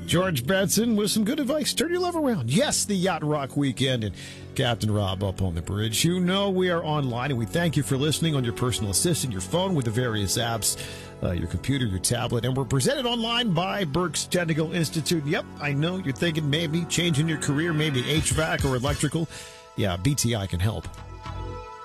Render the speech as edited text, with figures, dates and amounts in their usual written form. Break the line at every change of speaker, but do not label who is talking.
George Benson with some good advice. Turn your love around. Yes, the Yacht Rock Weekend and Captain Rob up on the bridge. You know we are online, and we thank you for listening on your personal assistant, your phone with the various apps, your computer, your tablet. And we're presented online by Berks Technical Institute. Yep, I know you're thinking maybe changing your career, maybe HVAC or electrical. Yeah, BTI can help.